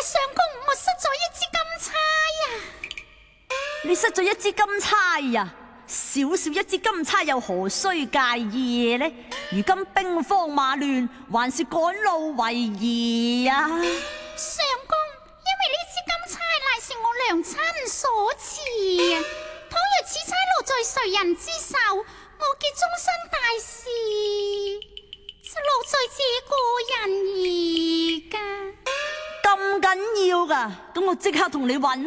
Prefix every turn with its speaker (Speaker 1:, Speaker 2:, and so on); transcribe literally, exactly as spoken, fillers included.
Speaker 1: 相公，我失咗一支金釵啊！
Speaker 2: 你失咗一支金釵呀？少少一支金釵又何須介意呢？如今兵荒馬亂，還是趕路為宜啊！
Speaker 1: 相公，因為呢支金釵乃是我娘親所賜啊，倘若此釵落在誰人之手，我嘅終身大事就落在這個人兒噶。
Speaker 2: 咁緊要噶？咁我即刻同你揾